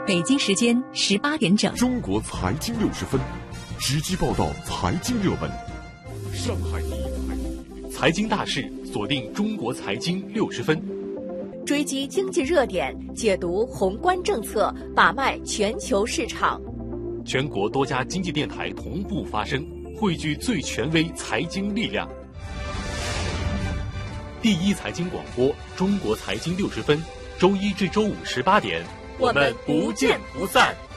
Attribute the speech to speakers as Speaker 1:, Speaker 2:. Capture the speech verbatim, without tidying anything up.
Speaker 1: 北京时间十八点整，
Speaker 2: 中国财经六十分，直击报道财经热门。上海第一
Speaker 3: 财经大事，锁定中国财经六十分，
Speaker 4: 追击经济热点，解读宏观政策，把脉全球市场。
Speaker 3: 全国多家经济电台同步发声，汇聚最权威财经力量。第一财经广播，中国财经六十分，周一至周五十八点，
Speaker 4: 我们不见不散。